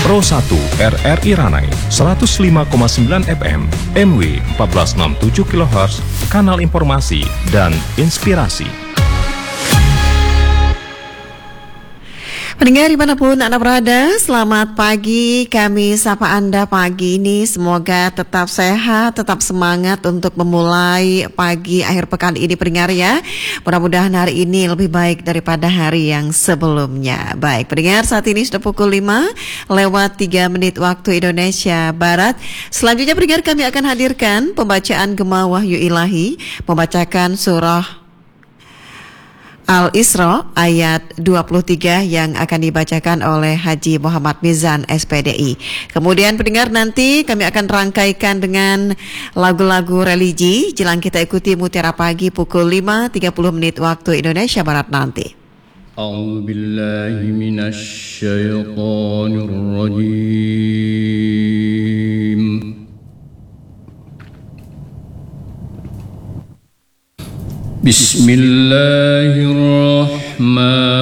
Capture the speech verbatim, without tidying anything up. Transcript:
Pro satu R R I Ranai seratus lima koma sembilan F M, M W empat belas enam puluh tujuh kilohertz, kanal informasi dan inspirasi. Pendengar dimanapun Anda berada, selamat pagi. Kami sapa Anda pagi ini. Semoga tetap sehat, tetap semangat untuk memulai pagi akhir pekan ini, pendengar ya. Mudah-mudahan hari ini lebih baik daripada hari yang sebelumnya. Baik, pendengar, saat ini sudah pukul lima lewat tiga menit waktu Indonesia Barat. Selanjutnya pendengar, kami akan hadirkan pembacaan Gema Wahyu Ilahi, membacakan surah Al-Isra ayat dua puluh tiga yang akan dibacakan oleh Haji Muhammad Mizan S P D I. Kemudian pendengar, nanti kami akan rangkaikan dengan lagu-lagu religi jelang kita ikuti Mutiara Pagi pukul lima tiga puluh menit waktu Indonesia Barat nanti. A'udzu billahi minasy syaithanir rajim. Bismillahirrahmanirrahim.